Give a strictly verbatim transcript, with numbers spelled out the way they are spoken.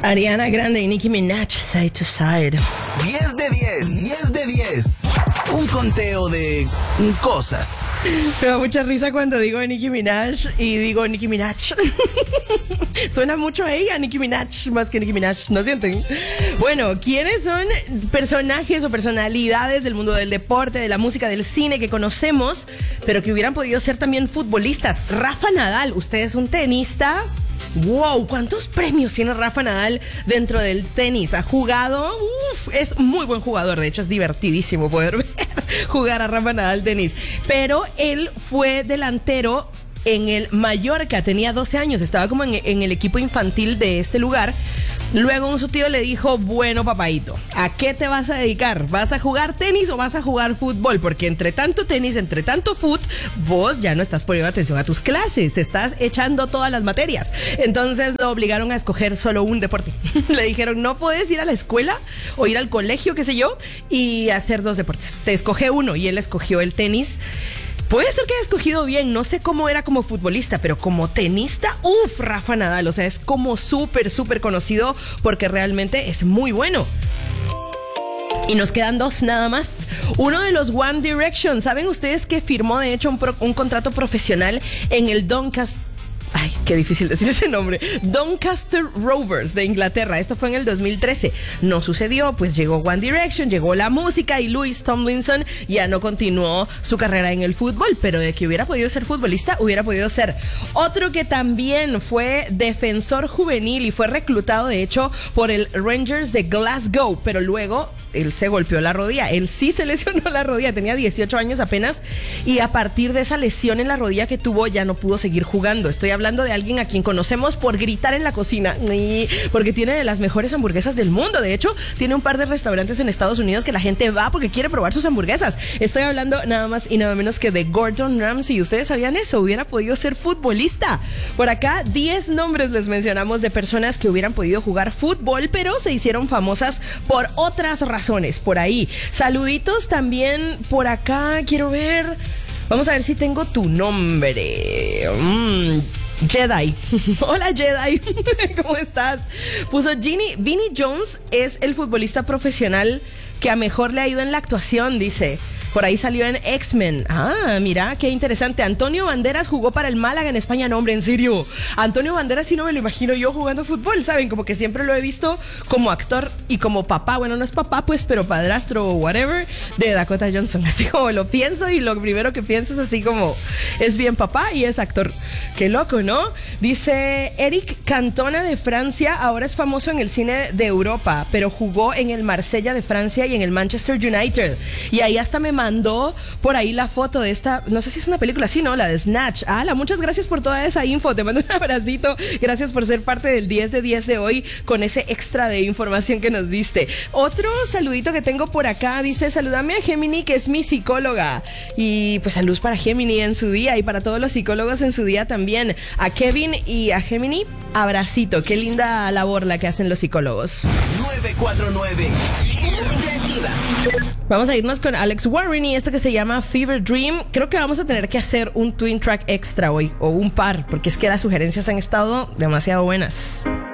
Ariana Grande y Nicki Minaj, Side to Side. diez de diez, diez de diez. Un conteo de cosas. Me da mucha risa cuando digo Nicki Minaj y digo Nicki Minaj. Suena mucho a ella, Nicki Minaj, más que Nicki Minaj, ¿no sienten? Bueno, ¿quiénes son personajes o personalidades del mundo del deporte, de la música, del cine que conocemos, pero que hubieran podido ser también futbolistas? Rafa Nadal, usted es un tenista. Wow, ¿cuántos premios tiene Rafa Nadal dentro del tenis? Ha jugado, uf, es muy buen jugador, de hecho es divertidísimo poder ver jugar a Rafa Nadal tenis, pero él fue delantero en el Mallorca, tenía doce años, estaba como en, en el equipo infantil de este lugar. Luego un su tío le dijo, bueno, papaito, ¿a qué te vas a dedicar? ¿Vas a jugar tenis o vas a jugar fútbol? Porque entre tanto tenis, entre tanto fútbol, vos ya no estás poniendo atención a tus clases, te estás echando todas las materias. Entonces lo obligaron a escoger solo un deporte. Le dijeron, no puedes ir a la escuela o ir al colegio, qué sé yo, y hacer dos deportes. Te escoge uno, y él escogió el tenis. Puede ser que haya escogido bien, no sé cómo era como futbolista, pero como tenista, uff, Rafa Nadal, o sea, es como súper, súper conocido porque realmente es muy bueno. Y nos quedan dos nada más. Uno de los One Direction, ¿saben ustedes que firmó de hecho un, pro, un contrato profesional en el Doncaster? Ay, qué difícil decir ese nombre. Doncaster Rovers de Inglaterra. Esto fue en el dos mil trece. No sucedió, pues llegó One Direction, llegó la música y Louis Tomlinson ya no continuó su carrera en el fútbol, pero de que hubiera podido ser futbolista, hubiera podido ser. Otro que también fue defensor juvenil y fue reclutado de hecho por el Rangers de Glasgow, pero luego él se golpeó la rodilla. Él sí se lesionó la rodilla, tenía dieciocho años apenas, y a partir de esa lesión en la rodilla que tuvo ya no pudo seguir jugando. Estoy hablando de alguien a quien conocemos por gritar en la cocina, y porque tiene de las mejores hamburguesas del mundo. De hecho, tiene un par de restaurantes en Estados Unidos que la gente va porque quiere probar sus hamburguesas. Estoy hablando nada más y nada menos que de Gordon Ramsay. ¿Ustedes sabían eso? Hubiera podido ser futbolista. Por acá, diez nombres les mencionamos de personas que hubieran podido jugar fútbol, pero se hicieron famosas por otras razones. Por ahí. Saluditos también por acá. Quiero ver. Vamos a ver si tengo tu nombre. Mm, Jedi. Hola, Jedi. ¿Cómo estás? Puso Ginny. Vinnie Jones es el futbolista profesional que a mejor le ha ido en la actuación, dice. Por ahí salió en X-Men. Ah, mira, qué interesante. Antonio Banderas jugó para el Málaga en España. No, hombre, en serio. Antonio Banderas sí no me lo imagino yo jugando fútbol, ¿saben? Como que siempre lo he visto como actor y como papá. Bueno, no es papá, pues, pero padrastro o whatever de Dakota Johnson. Así como lo pienso y lo primero que pienso es así como es bien papá y es actor. Qué loco, ¿no? Dice Eric Cantona de Francia. Ahora es famoso en el cine de Europa, pero jugó en el Marsella de Francia y en el Manchester United. Y ahí hasta me mandó por ahí la foto de esta, no sé si es una película así, ¿no? La de Snatch. Ala, muchas gracias por toda esa info, te mando un abracito, gracias por ser parte del diez de diez de hoy con ese extra de información que nos diste. Otro saludito que tengo por acá, dice, saludame a Gemini, que es mi psicóloga, y pues saludos para Gemini en su día y para todos los psicólogos en su día también. A Kevin y a Gemini, abracito, qué linda labor la que hacen los psicólogos. nueve cuatro nueve. Vamos a irnos con Alex Warren y esto que se llama Fever Dream. Creo que vamos a tener que hacer un twin track extra hoy, o un par, porque es que las sugerencias han estado demasiado buenas.